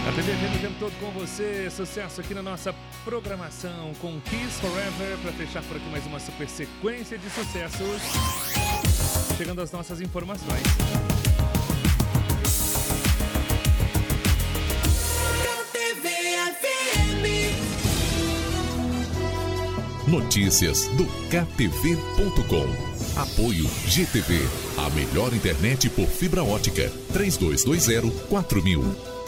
A TV FM o tempo todo com você, sucesso aqui na nossa programação com Kiss Forever, para fechar por aqui mais uma super sequência de sucessos. Chegando às nossas informações. Notícias do KTV.com. Apoio GTV, a melhor internet por fibra ótica. 3220-4000.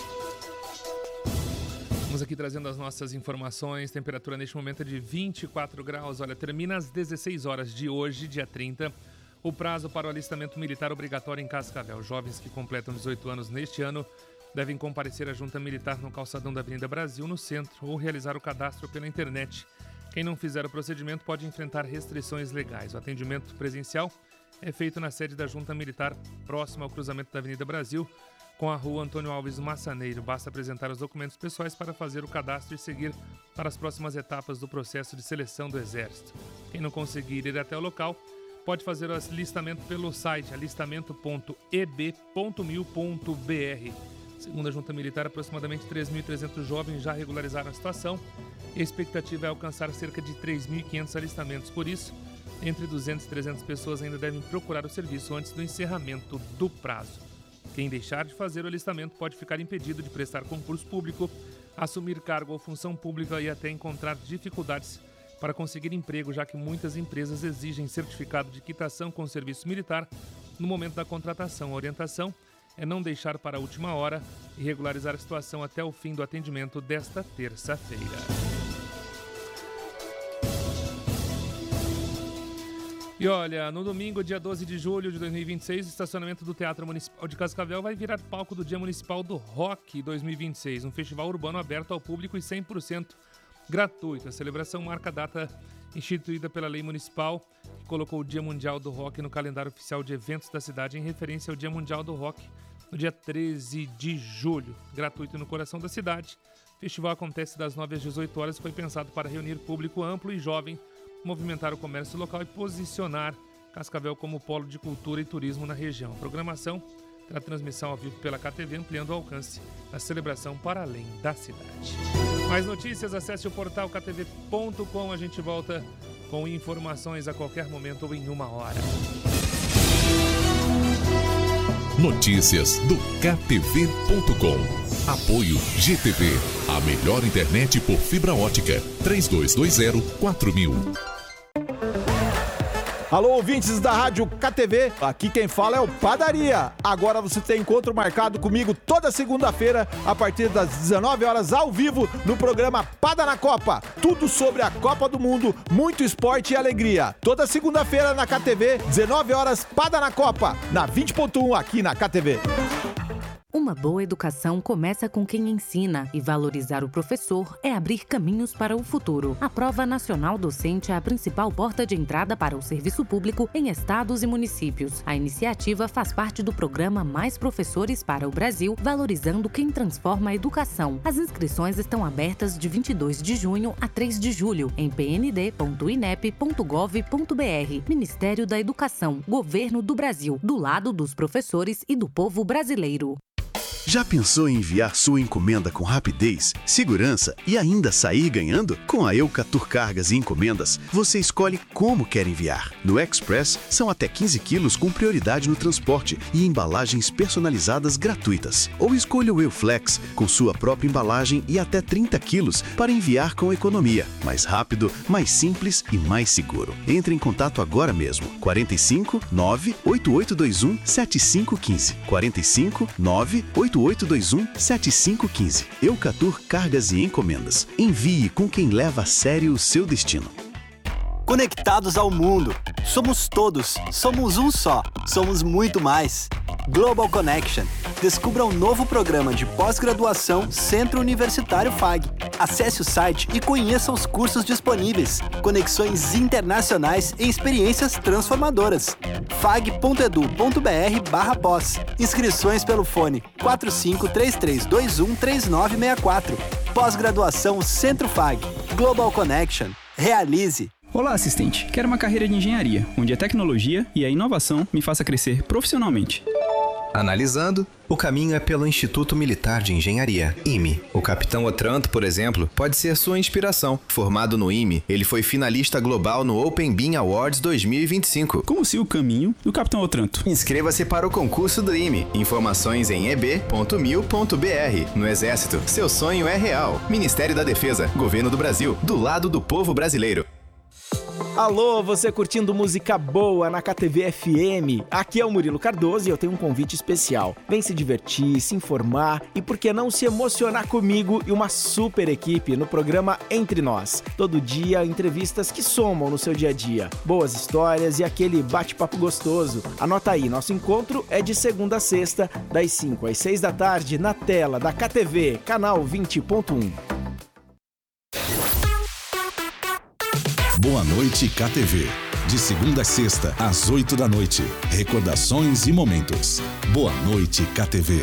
Vamos aqui trazendo as nossas informações. Temperatura neste momento é de 24 graus. Olha, termina às 16 horas de hoje, dia 30, o prazo para o alistamento militar obrigatório em Cascavel. Jovens que completam 18 anos neste ano devem comparecer à junta militar no calçadão da Avenida Brasil, no centro, ou realizar o cadastro pela internet. Quem não fizer o procedimento pode enfrentar restrições legais. O atendimento presencial é feito na sede da junta militar, próxima ao cruzamento da Avenida Brasil, com a rua Antônio Alves Massaneiro. Basta apresentar os documentos pessoais para fazer o cadastro e seguir para as próximas etapas do processo de seleção do Exército. Quem não conseguir ir até o local, pode fazer o alistamento pelo site alistamento.eb.mil.br. Segundo a Junta Militar, aproximadamente 3.300 jovens já regularizaram a situação e a expectativa é alcançar cerca de 3.500 alistamentos. Por isso, entre 200 e 300 pessoas ainda devem procurar o serviço antes do encerramento do prazo. Quem deixar de fazer o alistamento pode ficar impedido de prestar concurso público, assumir cargo ou função pública e até encontrar dificuldades para conseguir emprego, já que muitas empresas exigem certificado de quitação com o serviço militar no momento da contratação. A orientação é não deixar para a última hora e regularizar a situação até o fim do atendimento desta terça-feira. E olha, no domingo, dia 12 de julho de 2026, o estacionamento do Teatro Municipal de Cascavel vai virar palco do Dia Municipal do Rock 2026, um festival urbano aberto ao público e 100% gratuito. A celebração marca a data instituída pela lei municipal, que colocou o Dia Mundial do Rock no calendário oficial de eventos da cidade, em referência ao Dia Mundial do Rock, no dia 13 de julho. Gratuito no coração da cidade, o festival acontece das 9 às 18 horas e foi pensado para reunir público amplo e jovem, movimentar o comércio local e posicionar Cascavel como polo de cultura e turismo na região. A programação terá transmissão ao vivo pela KTV, ampliando o alcance da celebração para além da cidade. Mais notícias, acesse o portal ktv.com. A gente volta com informações a qualquer momento ou em uma hora. Notícias do KTV.com. Apoio GTV, a melhor internet por fibra ótica. 3220-4000. Alô, ouvintes da Rádio KTV, aqui quem fala é o Padaria. Agora você tem encontro marcado comigo toda segunda-feira, a partir das 19 horas, ao vivo, no programa Pada na Copa. Tudo sobre a Copa do Mundo, muito esporte e alegria. Toda segunda-feira na KTV, 19 horas, Pada na Copa, na 20.1 aqui na KTV. Uma boa educação começa com quem ensina, e valorizar o professor é abrir caminhos para o futuro. A Prova Nacional Docente é a principal porta de entrada para o serviço público em estados e municípios. A iniciativa faz parte do programa Mais Professores para o Brasil, valorizando quem transforma a educação. As inscrições estão abertas de 22 de junho a 3 de julho em pnd.inep.gov.br. Ministério da Educação, Governo do Brasil, do lado dos professores e do povo brasileiro. Já pensou em enviar sua encomenda com rapidez, segurança e ainda sair ganhando? Com a Eucatur Cargas e Encomendas, você escolhe como quer enviar. No Express, são até 15 quilos com prioridade no transporte e embalagens personalizadas gratuitas. Ou escolha o Euflex, com sua própria embalagem e até 30 quilos para enviar com economia. Mais rápido, mais simples e mais seguro. Entre em contato agora mesmo. 45 98821 7515. 45 98821 7515. Eucatur Cargas e Encomendas. Envie com quem leva a sério o seu destino. Conectados ao mundo. Somos todos. Somos um só. Somos muito mais. Global Connection. Descubra um novo programa de pós-graduação Centro Universitário FAG. Acesse o site e conheça os cursos disponíveis. Conexões internacionais e experiências transformadoras. fag.edu.br/pós. Inscrições pelo fone 4533213964. Pós-graduação Centro FAG. Global Connection. Realize. Olá, assistente. Quero uma carreira de engenharia, onde a tecnologia e a inovação me faça crescer profissionalmente. Analisando, o caminho é pelo Instituto Militar de Engenharia, IME. O Capitão Otranto, por exemplo, pode ser sua inspiração. Formado no IME, ele foi finalista global no Open Bean Awards 2025. Como se o caminho do Capitão Otranto. Inscreva-se para o concurso do IME. Informações em eb.mil.br. No Exército, seu sonho é real. Ministério da Defesa, Governo do Brasil, do lado do povo brasileiro. Alô, você curtindo música boa na KTV FM? Aqui é o Murilo Cardoso e eu tenho um convite especial. Vem se divertir, se informar e por que não se emocionar comigo e uma super equipe no programa Entre Nós. Todo dia, entrevistas que somam no seu dia a dia. Boas histórias e aquele bate-papo gostoso. Anota aí, nosso encontro é de segunda a sexta, das 5 às 6 da tarde, na tela da KTV, canal 20.1. Boa Noite KTV. De segunda a sexta, às 8 da noite. Recordações e momentos. Boa Noite KTV.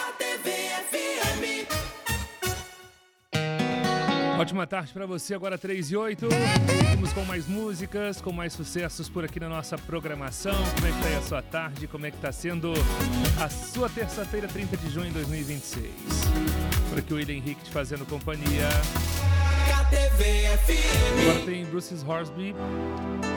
Ótima tarde pra você, agora 3h08. Seguimos com mais músicas, com mais sucessos por aqui na nossa programação. Como é que tá aí a sua tarde? Como é que tá sendo a sua terça-feira, 30 de junho de 2026? Por aqui o William Henrique te fazendo companhia. Agora tem Bruce Hornsby